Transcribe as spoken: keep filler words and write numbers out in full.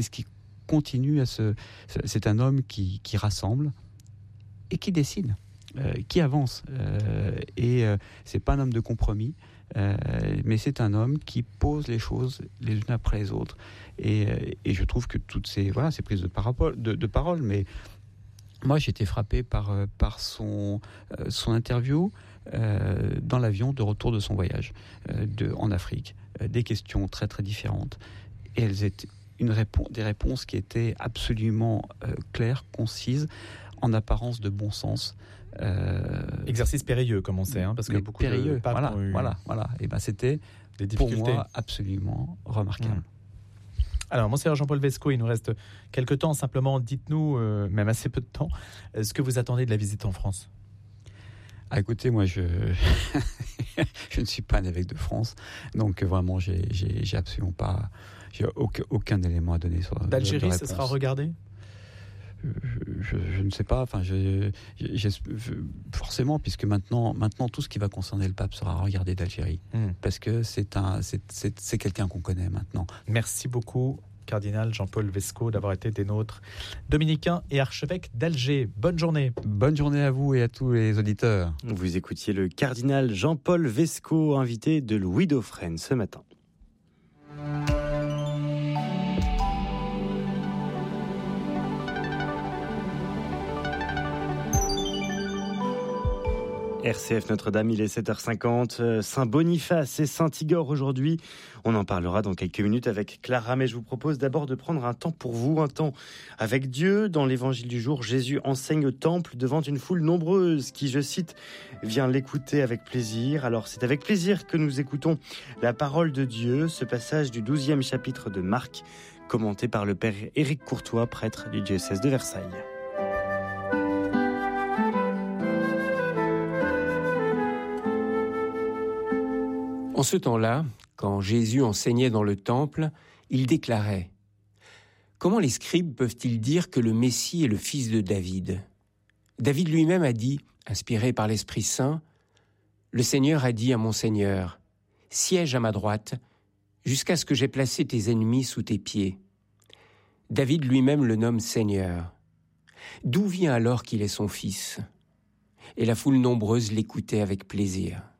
Ce qui continue à se... C'est un homme qui, qui rassemble et qui décide, euh, qui avance. Euh, et euh, c'est pas un homme de compromis, euh, mais c'est un homme qui pose les choses les unes après les autres. Et, et je trouve que toutes ces, voilà, ces prises de parole, de, de parole, mais moi j'ai été frappé par, par son, son interview euh, dans l'avion de retour de son voyage euh, de, en Afrique. Euh, des questions très très différentes. Et elles étaient une réponse, des réponses qui étaient absolument euh, claires, concises, en apparence de bon sens. Euh, Exercice périlleux, comme on sait, hein, parce que beaucoup périlleux, de papes voilà, ont eu voilà, voilà. Et ben c'était pour moi absolument remarquable. Mmh. Alors, Monseigneur Jean-Paul Vesco, il nous reste quelques temps. Simplement, dites-nous, euh, même assez peu de temps, ce que vous attendez de la visite en France. Ah, écoutez, moi, je je ne suis pas un évêque de France, donc vraiment, j'ai, j'ai, j'ai absolument pas, j'ai aucun, aucun élément à donner sur. D'Algérie, de, de ce sera regardé. Je, je, je ne sais pas. Enfin, je, je, je, forcément, puisque maintenant, maintenant, tout ce qui va concerner le pape sera regardé d'Algérie, mmh. parce que c'est un, c'est, c'est, c'est quelqu'un qu'on connaît maintenant. Merci beaucoup, cardinal Jean-Paul Vesco, d'avoir été des nôtres, dominicain et archevêque d'Alger. Bonne journée. Bonne journée à vous et à tous les auditeurs. Vous écoutiez le cardinal Jean-Paul Vesco, invité de Louis Dauphren ce matin. R C F Notre-Dame, il est sept heures cinquante. Saint-Boniface et Saint-Igor aujourd'hui. On en parlera dans quelques minutes avec Clara, mais je vous propose d'abord de prendre un temps pour vous, un temps avec Dieu. Dans l'évangile du jour, Jésus enseigne au temple devant une foule nombreuse qui, je cite, vient l'écouter avec plaisir. Alors c'est avec plaisir que nous écoutons la parole de Dieu, ce passage du douzième chapitre de Marc, commenté par le père Éric Courtois, prêtre du diocèse de Versailles. En ce temps-là, quand Jésus enseignait dans le temple, il déclarait « Comment les scribes peuvent-ils dire que le Messie est le fils de David ? David lui-même a dit, inspiré par l'Esprit Saint, « Le Seigneur a dit à mon Seigneur, siège à ma droite, jusqu'à ce que j'aie placé tes ennemis sous tes pieds. » David lui-même le nomme Seigneur. D'où vient alors qu'il est son fils ? Et la foule nombreuse l'écoutait avec plaisir.